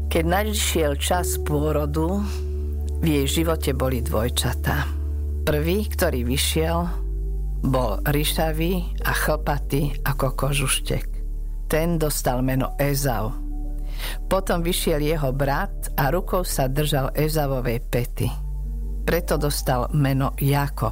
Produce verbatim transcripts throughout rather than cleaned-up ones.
Keď nadišiel čas pôrodu, v jej živote boli dvojčatá. Prvý, ktorý vyšiel, bol ryšavý a chlpatý ako kožuštek. Ten dostal meno Ezau. Potom vyšiel jeho brat a rukou sa držal Ezavovej päty. Preto dostal meno Jakob.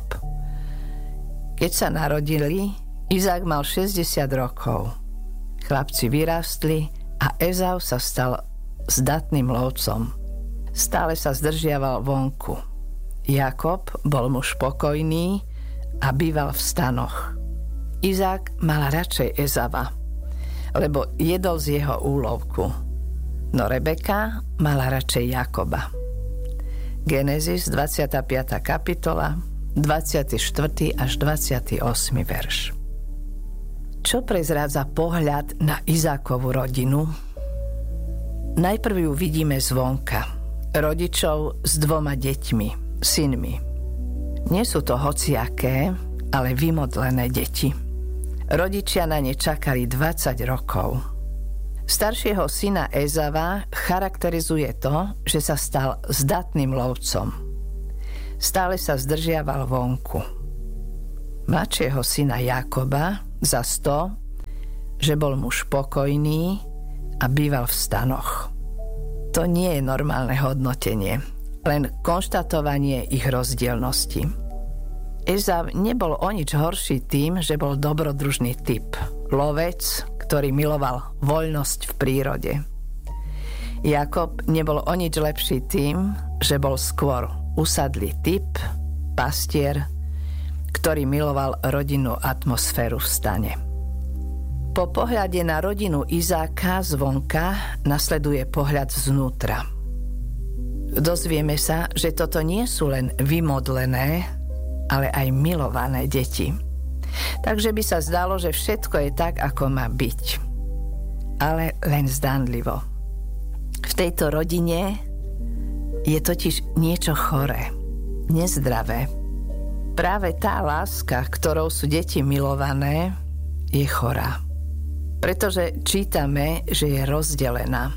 Keď sa narodili, Izák mal šesťdesiat rokov. Chlapci vyrástli a Ezau sa stal zdatným lovcom. Stále sa zdržiaval vonku. Jakob bol muž pokojný a býval v stanoch. Izák mal radšej Ezava, lebo jedol z jeho úlovku. No Rebeka mala radšej Jakoba. Genesis dvadsiata piata kapitola, dvadsiaty štvrtý až dvadsiaty ôsmy verš. Čo prezrádza pohľad na Izákovu rodinu? Najprv ju vidíme zvonka. Rodičov s dvoma deťmi, synmi. Nie sú to hociaké, ale vymodlené deti. Rodičia na ne čakali dvadsať rokov. Staršieho syna Ezava charakterizuje to, že sa stal zdatným lovcom. Stále sa zdržiaval vonku. Mladšieho syna Jakoba zas to, že bol muž pokojný a býval v stanoch. To nie je normálne hodnotenie, len konštatovanie ich rozdielnosti. Ezav nebol o nič horší tým, že bol dobrodružný typ, lovec, ktorý miloval voľnosť v prírode. Jakob nebol o nič lepší tým, že bol skôr usadlý typ, pastier, ktorý miloval rodinnú atmosféru v stane. Po pohľade na rodinu Izáka zvonka nasleduje pohľad zvnútra. Dozvieme sa, že toto nie sú len vymodlené, ale aj milované deti. Takže by sa zdalo, že všetko je tak, ako má byť. Ale len zdánlivo. V tejto rodine je totiž niečo choré, nezdravé. Práve tá láska, ktorou sú deti milované, je chorá. Pretože čítame, že je rozdelená.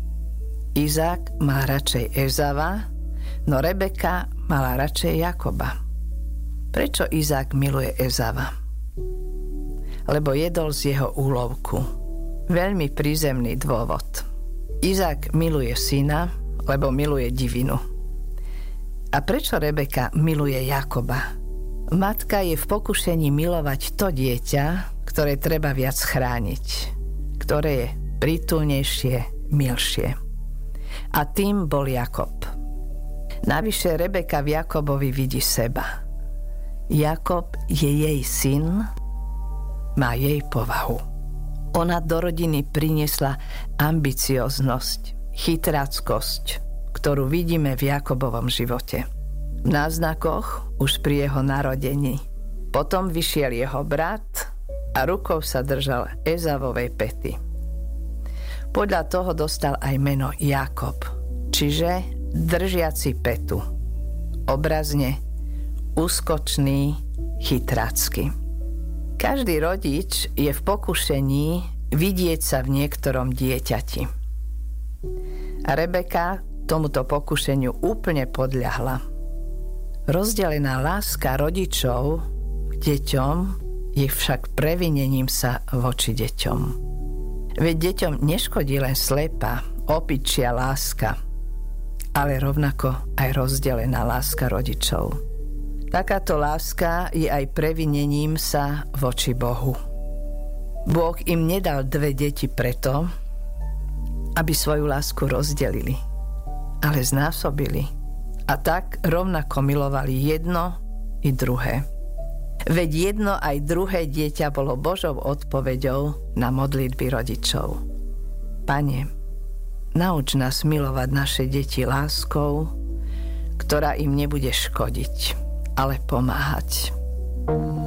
Izák mal radšej Ezava, no Rebeka mala radšej Jakoba. Prečo Izák miluje Ezava? Lebo jedol z jeho úlovku. Veľmi prízemný dôvod. Izák miluje syna, lebo miluje divinu. A prečo Rebeka miluje Jakoba? Matka je v pokušení milovať to dieťa, ktoré treba viac chrániť, ktoré je prítulnejšie, milšie. A tým bol Jakob. Navyše Rebeka v Jakobovi vidí seba. Jakob je jej syn, má jej povahu. Ona do rodiny priniesla ambicioznosť, chytráckosť, ktorú vidíme v Jakobovom živote. V náznakoch už pri jeho narodení. Potom vyšiel jeho brat a rukou sa držal Ezavovej päty. Podľa toho dostal aj meno Jakob, čiže držiaci pätu. Obrazne úskočný, chytrácky. Každý rodič je v pokušení vidieť sa v niektorom dieťati. A Rebeka tomuto pokušeniu úplne podľahla. Rozdelená láska rodičov k deťom je však previnením sa voči deťom. Veď deťom neškodí len slepá, opičia láska, ale rovnako aj rozdelená láska rodičov. Takáto láska je aj previnením sa voči Bohu. Boh im nedal dve deti preto, aby svoju lásku rozdelili, ale znásobili. A tak rovnako milovali jedno i druhé. Veď jedno aj druhé dieťa bolo Božou odpoveďou na modlitby rodičov. Pane, nauč nás milovať naše deti láskou, ktorá im nebude škodiť, ale pomáhať.